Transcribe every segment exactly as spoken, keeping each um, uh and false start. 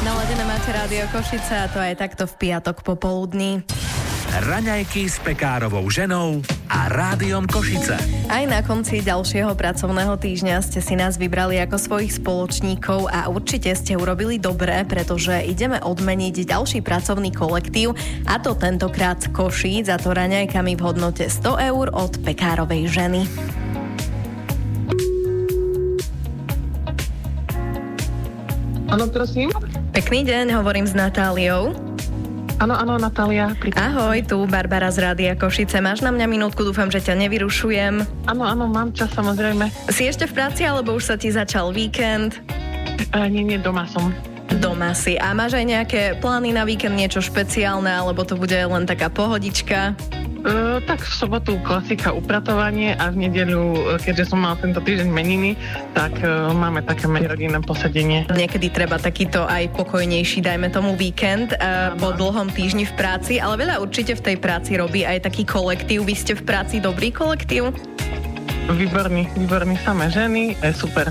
Naladené máte Rádio Košice a to aj takto v piatok popoludní. Raňajky s Pekárovou ženou a Rádiom Košice. Aj na konci ďalšieho pracovného týždňa ste si nás vybrali ako svojich spoločníkov a určite ste urobili dobre, pretože ideme odmeniť ďalší pracovný kolektív, a to tentokrát z Košíc, a to raňajkami v hodnote sto eur od Pekárovej ženy. Áno, prosím. Pekný deň, hovorím s Natáliou. Áno, áno, Natália. Ahoj, tu Barbara z Rádia Košice. Máš na mňa minútku, dúfam, že ťa nevyrušujem. Áno, áno, mám čas, samozrejme. Si ešte v práci, alebo už sa ti začal víkend? A nie, nie, doma som. Doma si. A máš aj nejaké plány na víkend, niečo špeciálne, alebo to bude len taká pohodička? Uh, tak v sobotu klasika upratovanie a v nedeľu, keďže som mal tento týždeň meniny, tak uh, máme také rodinné posedenie. Niekedy treba takýto aj pokojnejší, dajme tomu víkend uh, po dlhom týždni v práci, ale veľa určite v tej práci robí aj taký kolektív. Vy ste v práci dobrý kolektív? Výborný, výborný, samé ženy, je super.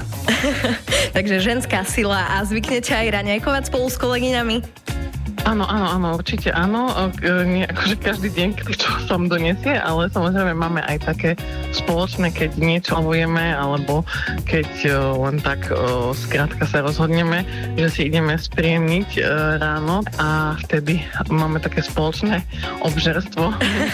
Takže ženská sila. A zvyknete aj raňajkovať spolu s kolegyňami? Áno, áno, áno, určite áno. Nie akože každý deň, čo som donesie, ale samozrejme máme aj také spoločné, keď niečo obujeme, alebo keď len tak skrátka sa rozhodneme, že si ideme spríjemniť ráno a vtedy máme také spoločné obžerstvo.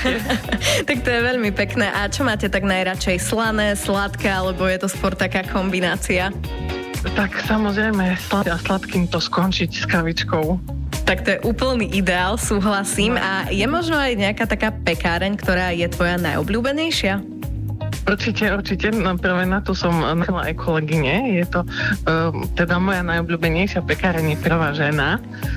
Tak to je veľmi pekné. A čo máte tak najradšej? Slané, sladké, alebo je to skôr taká kombinácia? Tak samozrejme, slad a sladkým to skončiť s kavičkou. Tak to je úplný ideál, súhlasím. A je možno aj nejaká taká pekáreň, ktorá je tvoja najobľúbenejšia? Určite, určite. No, prvé na to som nachala aj kolegyne. Je to um, teda moja najobľúbenejšia pekáreň je Prvá žena.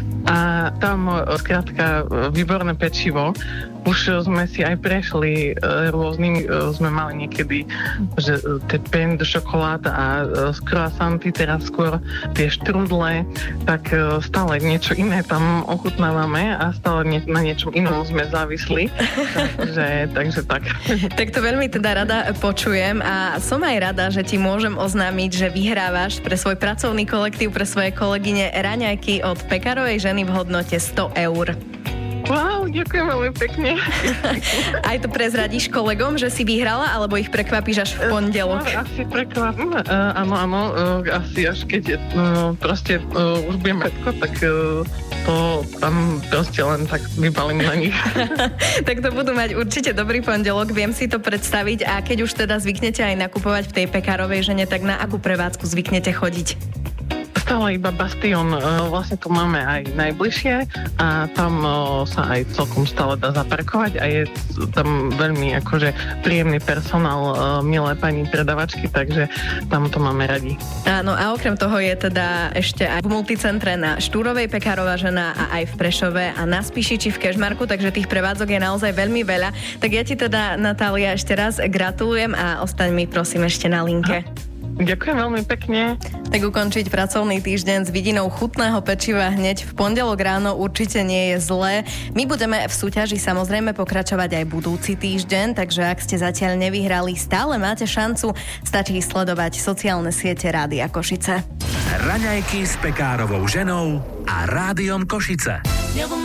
A tam skrátka výborné pečivo. Už sme si aj prešli rôznymi, sme mali niekedy, že tie pain de chocolat a croissanty, teraz skôr tie štrudle, tak stále niečo iné tam ochutnávame a stále nie, na niečom inom sme závisli. takže, takže tak. Tak to veľmi teda rada počujem a som aj rada, že ti môžem oznámiť, že vyhrávaš pre svoj pracovný kolektív, pre svoje kolegyne raňajky od Pekárovej ženy v hodnote sto eur. Wow, ďakujem veľmi pekne. Aj to prezradíš kolegom, že si vyhrala, alebo ich prekvapíš až v pondelok? Uh, asi prekvapím, uh, áno, áno, uh, asi až keď uh, proste uh, už budem všetko, tak uh, to tam proste len tak vybalím na nich. Tak to budú mať určite dobrý pondelok, viem si to predstaviť. A keď už teda zvyknete aj nakupovať v tej Pekárovej žene, tak na akú prevádzku zvyknete chodiť? Stále iba Bastion, vlastne tu máme aj najbližšie a tam sa aj celkom stále dá zaparkovať a je tam veľmi akože príjemný personál, milé pani predavačky, takže tam to máme radi. Áno, a okrem toho je teda ešte aj v multicentre na Štúrovej Pekárová žena a aj v Prešove a na Spišiči v Kežmarku, takže tých prevádzok je naozaj veľmi veľa. Tak ja ti teda, Natália, ešte raz gratulujem a ostaň mi prosím ešte na linke. Ďakujem veľmi pekne. Tak ukončiť pracovný týždeň s vidinou chutného pečiva hneď v pondelok ráno určite nie je zlé. My budeme v súťaži samozrejme pokračovať aj budúci týždeň, takže ak ste zatiaľ nevyhrali, stále máte šancu. Stačí sledovať sociálne siete Rádia Košice. Raňajky s Pekárovou ženou a Rádiom Košice.